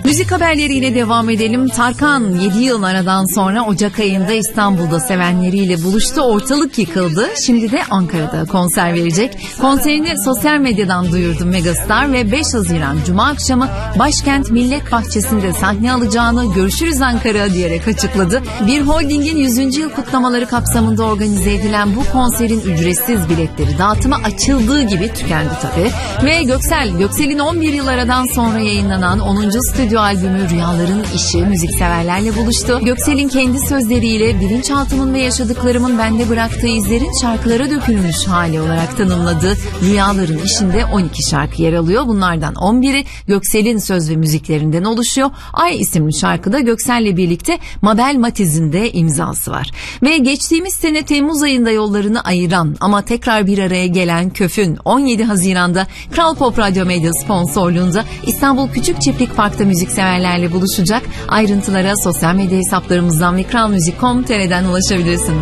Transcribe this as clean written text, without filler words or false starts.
Müzik haberleriyle devam edelim. Tarkan 7 yıl aradan sonra Ocak ayında İstanbul'da sevenleriyle buluştu. Ortalık yıkıldı. Şimdi de Ankara'da konser verecek. Konserini sosyal medyadan duyurdu megastar ve 5 Haziran Cuma akşamı Başkent Millet Bahçesi'nde sahne alacağını "Görüşürüz Ankara" diyerek açıkladı. Bir holdingin 100. yıl kutlamaları kapsamında organize edilen bu konserin ücretsiz biletleri dağıtıma açıldığı gibi tükendi tabii. Ve Göksel'in 11 yıl aradan sonra yayınlanan 10. stüdyo albümü Rüyaların İşi müzikseverlerle buluştu. Göksel'in kendi sözleriyle bilinçaltımın ve yaşadıklarımın bende bıraktığı izlerin şarkılara dökülmüş hali olarak tanımladığı Rüyaların İşi'nde 12 şarkı yer alıyor. Bunlardan 11'i Göksel'in söz ve müziklerinden oluşuyor. Ay isimli şarkıda Göksel'le birlikte Mabel Matiz'in de imzası var. Ve geçtiğimiz sene Temmuz ayında yollarını ayıran ama tekrar bir araya gelen Köf'ün 17 Haziran'da Kral Pop Radyo Medya sponsorluğunda İstanbul Küçük Çiftlik Park'ta müzikseverlerle buluşacak. Ayrıntılara sosyal medya hesaplarımızdan ve kralmuzik.com.tr'den ulaşabilirsiniz.